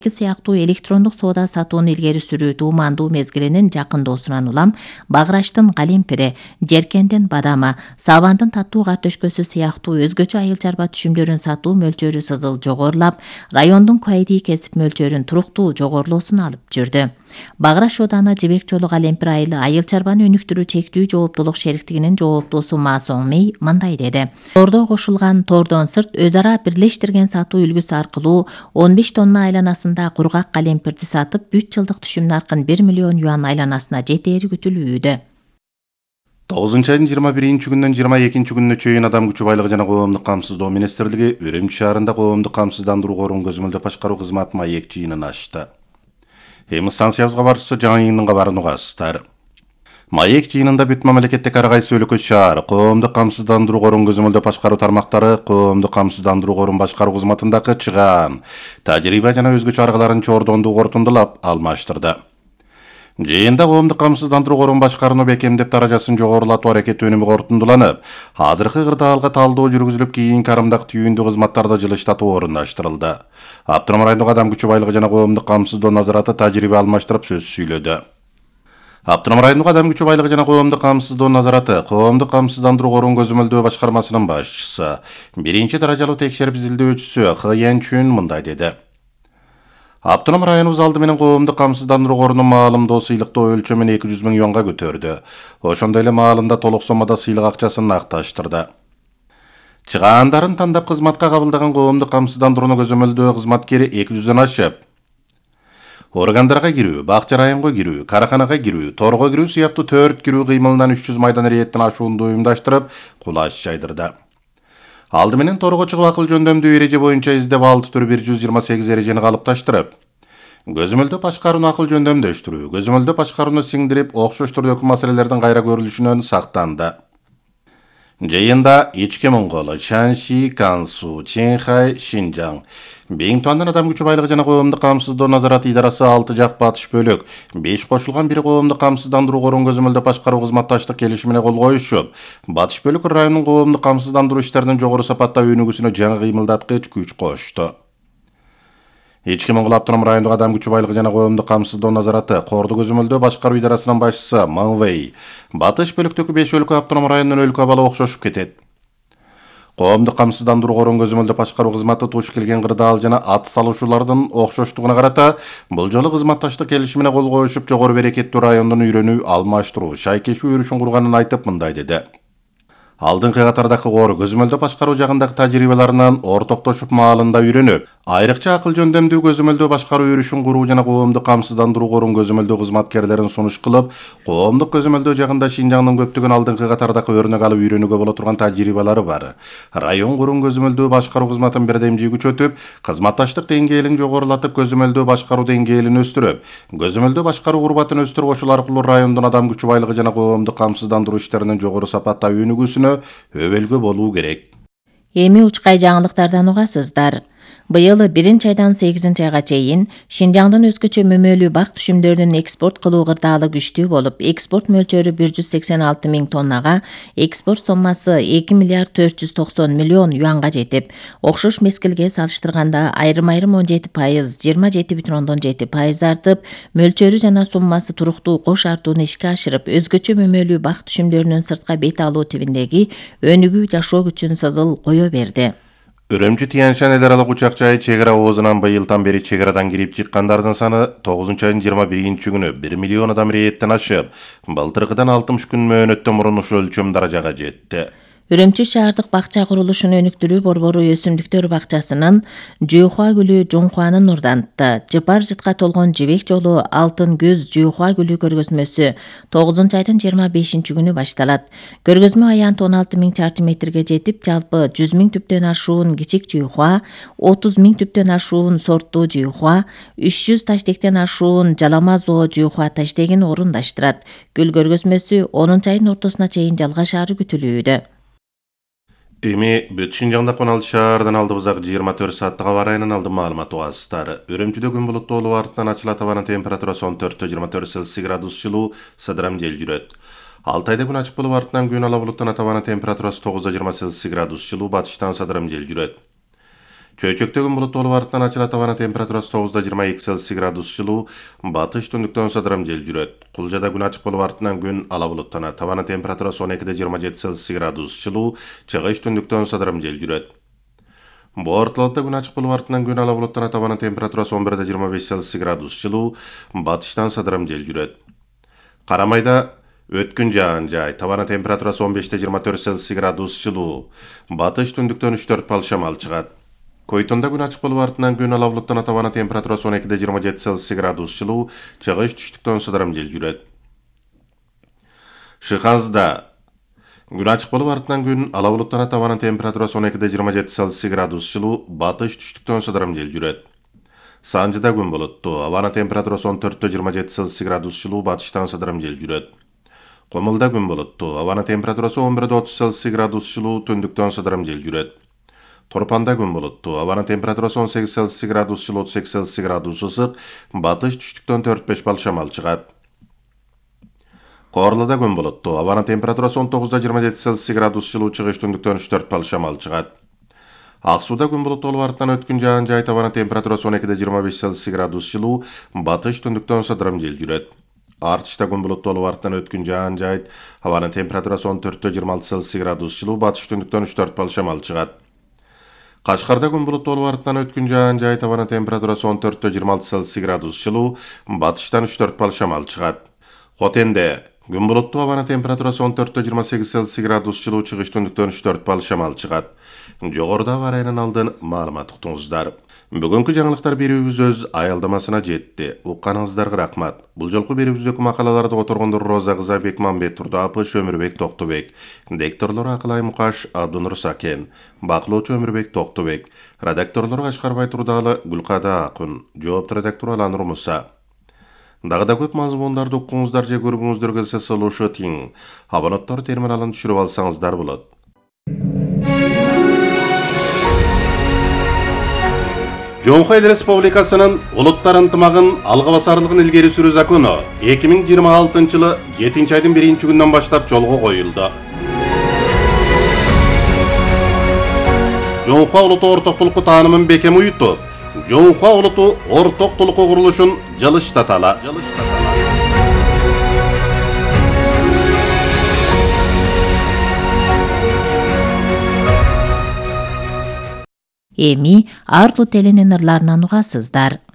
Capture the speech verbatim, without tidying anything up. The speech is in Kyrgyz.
сыяктуу электрондук соода сатууну илгери сүрүү туумандуу мезгилинин жакындоосунан улам багыраштын калемпири, жеркендин бадамы, сабандын таттуу картөшкөсү сыяктуу өзгөчө айыл чарба түшүмдөрүн сатуу мөлчөрү сызыл жогорулап, райондун кайдий кесип мөлчөрүн туруктуу жогорулоосуна алып жүрдү. Багыраш ооданы Жибек Жолу калемпир айылы айыл чарбаны өнүктүрүү чектүү жооптуулук шериктигинин жооптуусу Масоң Мей мындай деди. Тордо кошулган тордон сырт өз ара бирлештирген сатуу үлгүсү аркылуу он беш тонна айланасында кургак калемпирди сатып, үч жылдык түшүм наркын бир миллион юан айланасына жетери күтүлүүдө. тогузунчу айдын жыйырма биринчи күнүнөн жыйырма экинчи күнүнө чейин Адам күчү байлыгы жана коомдук камсыздоо министрлиги Үрүмчү шаарында коомдук камсыздандыруу корун көзөмөлдөп башкаруу кызматы маек жыйынын ачты. Эми станциябызга барчысы жаңы йыйындын кабарын угасыздар. Маек жыйынында бүт мамлекеттик ар кайсы өлкө шаар, коомдук камсыздандыруу корун көзөмөлдөп башкаруу тармактары коомдук камсыздандыруу корун башкаруу кызматындагы чыгаан, тажрыйба жана өзгөчө аргаларын чордондуу корутундулап алмаштырды. Жыйында коомдук камсыздандыруу корун башкарууну бекемдеп даражасын жогорулатуу аракети өнүмү корутундуланып, азыркы кырдаалга талдоо жүргүзүлүп, кийинки карымдак түйүндүү кызматтарды жылыштатуу орундаштырылды. Аптонома райондук Адам күчү байлыгы жана коомдук камсыздоо назараты тажрыйба алмаштырып сөз сүйлөдү. Аптонома райондук Адам күчү байлыгы жана коомдук камсыздоо назараты коомдук камсыздандыруу корун көзөмөлдөө башкармасынын башчысы, биринчи даражалуу текшерип изилдөөчүсү Х Янчүн мындай деди. Аптонома районубуз алды менен коомдук камсыздандыруу корунун маалымдоо сыйлыктоо өлчөмүн эки жүз миң юанга көтөрдү. Ошондой эле маалында толук соммада сыйлык акчасын накташтырды. Чыгаандарын тандап кызматка кабылдаган коомдук камсыздандырууну көзөмөлдөө кызматкери эки жүздөн ашып, органдарга кирүү, бакча районго кирүү, караханага кирүү, торго кирүү сыяктуу төрт кирүү кыймылынан үч жүз майдан рейдтен ашуунду уюмдаштырып, кулаш жайдырды. Алды менен торго чыгып акыл жөндөмдүү эреже боюнча издеп алты түр бир жүз жыйырма сегиз эрежени калыпташтырып, көзөмөлдөө башкарууну акыл жөндөмдөштүрүү, көзөмөлдөө башкарууну сиңдирип, окшош түрдөгү маселелердин кайра көрүлүшүнөн сактанды. Жыйында Ички Моңгол, Шанши, Кансу, Чэнхай, Шинжаң, Бейңтуандын Адам күчү байлыгы жана коомдук камсыздоо назараты идарасы алты жак батыш бөлүк, беш кошулган бир коомдук камсыздандыруу корун көзөмөлдөп башкаруу кызматташтык келишимине кол коюшуп, батыш бөлүк районунун коомдук камсыздандыруу иштеринин жогору сапаттаа өнүгүүсүнө жаңы кыймылдаткыч күч кошту. Ички Моңгол Аптонома райондук Адам күчү байлыгы жана коомдук камсыздоо назараты корду көзөмөлдөө башкаруу идарасынын башчысы Маң Вэй, батыш бөлүктөгү беш өлкө Аптонома районунун өлкө абалы окшошуп кетет. Коомдук камсыздандыруу корун көзөмөлдөп башкаруу кызматы туш келген кырдаал жана ат салуучулардын окшоштугуна карата бул жолу кызматташтык келишимине кол коюшуп, жогору берекеттүү райондун үйрөнүү, алмаштыруу, шайкешүү өрүшүн курганын айтып мындай деди. Алдыңкы катардагы кор көзөмөлдөп башкаруу жагындагы тажрыйбаларынан ортоктошуп маалында үйрөнүп, айрыкча акыл жөндөмдүү көзөмөлдөө башкаруу өрүшүн куруу жана коомдук камсыздандыруу корун көзөмөлдөө кызматкерлерин сунуш кылып, коомдук көзөмөлдөө жагында Шинжаңдын көптөгөн алдыңкы катардагы өрнөк алып үйрөнүүгө боло турган тажрыйбалары бар. Район корун көзөмөлдөө башкаруу кызматын бирдемжий күчөтүп, кызматташтык деңгээлин жогорулатып, көзөмөлдөө башкаруу деңгээлин өстүрүп, көзөмөлдөө башкаруу урбатын өстүрүп, ошол аркылуу райондун Адам күчү байлыгы жана коомдук камсыздандыруу иштеринин жогору сапатта өнүгүүсүнө өбөлгө болуу керек. Эми учкай жаңылыктардан угасыздар. Быйыл биринчи айдан сегизинчи айга чейин Шинжаңдын өзгөчө мөмөлүү бак түшүмдөрүнүн экспорт кылуу кырдаалы күчтүү болуп, экспорт мөлчөрү бир жүз сексен алты миң тоннага, экспорт соммасы эки миллиард төрт жүз токсон миллион юанга жетип, окшош мезгилге салыштырганда айрым-айрым он жети пайыз, жыйырма жети бүтүн ондон жети пайыз артып, мөлчөрү жана суммасы туруктуу кош артууну ишке ашырып, өзгөчө мөмөлүү бак түшүмдөрүнүн сыртка бет алуу тибиндеги өнүгүү жашоо күчүн сызыл кое берди. Үрүмчү Тянь-Шань эл аралык учак жайы чек ара оозунан быйылдан бери чек арадан кирип чыккандардын саны тогузунчу айдын жыйырма биринчи күнү бир миллион адам рейдтен ашып, былтыркыдан алтымыш күн мөөнөттөн мурун ушул өлчөм даражага жетти. Үрүмчү шаардык бакча курулушун өнүктүрүү борбору өсүмдүктөр бакчасынын Жуйхуа гүлү Жуңхуанын нурдантты. Жыпар жытка толгон Жибек жолу Алтын көз Жуйхуа гүлү көргөзмөсү тогузунчу айдын жыйырма бешинчи күнү башталат. Көргөзмө аянты он алты миң чарчы метрге жетип, жалпы жүз миң түптөн ашуун кичик Жуйхуа, отуз миң түптөн ашуун сорттуу Жуйхуа, үч жүз таштектен ашуун жалама зоо Жуйхуа таштегин орундаштырат. Гүл көргөзмөсү онунчу айдын ортосуна чейин жалгашаары күтүлүүдө. Эми бүт Шинжаңда он алты шаардан алдыбызак жыйырма төрт сааттык аба ырайынын алдын маалыматы угасыздар. Үрүмчүдө күн булуттуу болуп, артынан ачылат, абанын температурасы он төрттөн жыйырма төрт Цельсий градус жылуу, сыдырам жел жүрөт. Алтайда күн ачык болуп, артынан күн ала булуттан атабанын температурасы тогуздон жыйырма Цельсий градус жылуу, батыштан сыдырам жел жүрөт. Чөйчөктө күн булуттуу болуп арттан ачылат, абанын температурасы тогузда жыйырма эки Цельсий градус жылуу, батыш түндүктөн садырым жел жүрөт. Кулжада күн ачык болуп артынан күн ала булуттанат, абанын температурасы он экиде жыйырма жети Цельсий градус жылуу, чыгыш түндүктөн садырым жел жүрөт. Бортолотто күн ачык болуп артынан күн ала булуттанат, абанын температурасы он бирде жыйырма беш Цельсий градус жылуу, батыштан садырым жел жүрөт. Карамайда өткүн жаан жай, табанын температурасы он беште жыйырма төрт Цельсий градус жылуу, батыш түндүктөн үч төрт балл шамал чыгат. Койтонда күн ачык болуп артынан күн ала булуттанат, абанын температурасы он экиде жыйырма жети Цельсий градус жылуу, чыгыш түштүктөн садырым жел жүрөт. Шыхазда күн ачык болуп артынан күн ала булуттанат, абанын температурасы он экиде жыйырма жети Цельсий градус жылуу, батыш түштүктөн садырым жел жүрөт. Санжыда күн булуттуу, абанын температурасы он төрттө жыйырма жети Цельсий градус жылуу, батыштан садырым жел жүрөт. Комулда күн булуттуу, абанын температурасы он бирде отуз Цельсий градус жылуу, түндүктөн садырым жел жүрөт. Торпанда күн булуттуу, абанын температурасы он сегиз Цельсий градус жылуу, отуз эки Цельсий градус ысык, батыш түштүктөн төрт беш балл шамал чыгат. Коорлуда күн булуттуу, абанын температурасы он тогузда жыйырма жети Цельсий градус жылуу, чыгыш түндүктөн үч төрт балл шамал чыгат. Ак сууда күн булуттуу болуп артынан өткүн жаан жай, абанын температурасы он экиде жыйырма беш Цельсий градус жылуу, батыш түндүктөн садырым жел жүрөт. Артышта күн булуттуу болуп артынан өткүн жаан жай, абанын температурасы он төрттө жыйырма алты Цельсий градус жылуу, батыш түндүктөн үч төрт балл шамал чыгат. Кашкарда күн булуттуу болуп артынан өткүн жаан жай, абанын температурасы он төрттө жыйырма алты Цельсий градус жылуу, батыштан үч төрт балл шамал чыгат. Хотенде күн булуттуу, абанын температурасы он төрттө жыйырма сегиз Цельсий градус жылуу, чыгыш түндүктөн үч төрт балл шамал чыгат. Жогоруда бар айынан алдын маалымат уктуңуздар. Бүгүнкү жаңылыктар берүүбүз өз аялдамасына жетти. Укканыңыздарга рахмат. Бул жолку берүүбүздөгү макалаларды которгондор Роза кызы, Бекмамбет Турдапов, Өмүрбек Токтобек. Дикторлор Акылай Мукаш, Абдунур Сакен. Баклоочу Өмүрбек Токтобек. Редакторлор Кашкарбай Турдалы, Гүлкада Акын. Жоопту редактор Аланур Муса. Дагы да көп мазмундарды уккуңуздар же көргүңүздөр келсе, сылуушу тиң. Абонаттар терминалын түшүрүп алсаңыздар болот. Жоңхо Эл Республикасынын улуттар ынтымагын алга басарлыгын илгери сүрүү закону эки миң жыйырма алтынчы жылы жетинчи айдын биринчи күнүнөн баштап жолго коюлду. Жоңхо улуту ортоктулукку таанымын бекем уютуп, Жоңхо улуту ортоктулукку курулушун жылыштаталы. Эми Арту теленин ырларынан угасыздар.